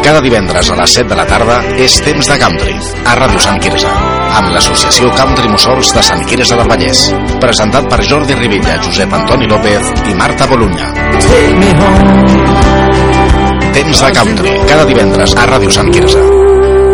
Cada divendres a les 7 de la tarda és Temps de Country, a Ràdio Sant Quirze, amb l'associació Country Mussols de Sant Quirze del Vallès, presentat per Jordi Rivilla, Josep Antoni López i Marta Bolunya. Temps de Country, cada divendres a Ràdio Sant Quirze.